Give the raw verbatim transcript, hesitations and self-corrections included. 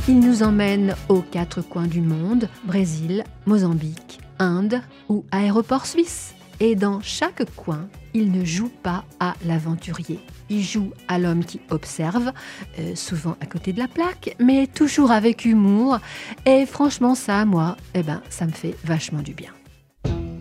Il nous emmène aux quatre coins du monde, Brésil, Mozambique, Inde ou aéroport suisse. Et dans chaque coin, il ne joue pas à l'aventurier. Il joue à l'homme qui observe, euh, souvent à côté de la plaque, mais toujours avec humour. Et franchement, ça, moi, eh ben, ça me fait vachement du bien.